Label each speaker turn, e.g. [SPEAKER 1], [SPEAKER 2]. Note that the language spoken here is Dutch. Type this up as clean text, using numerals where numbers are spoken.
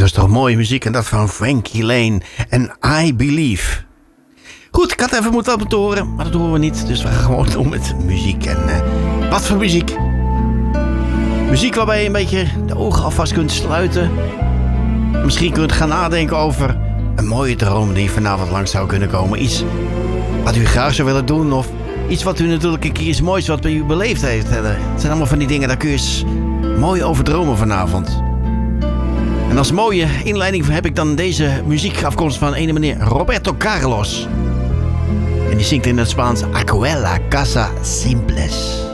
[SPEAKER 1] Dat is toch mooie muziek en dat van Frankie Lane en I Believe. Goed, ik had even moeten laten horen, maar dat horen we niet. Dus we gaan gewoon doen met muziek. En wat voor muziek? Muziek waarbij je een beetje de ogen alvast kunt sluiten. Misschien kunt gaan nadenken over een mooie droom die vanavond langs zou kunnen komen. Iets wat u graag zou willen doen of iets wat u natuurlijk een keer iets moois wat bij u beleefd heeft. Het zijn allemaal van die dingen, daar kun je eens mooi over dromen vanavond. En als mooie inleiding heb ik dan deze muziek afkomst van ene meneer Roberto Carlos. En die zingt in het Spaans Aquella Casa Simples.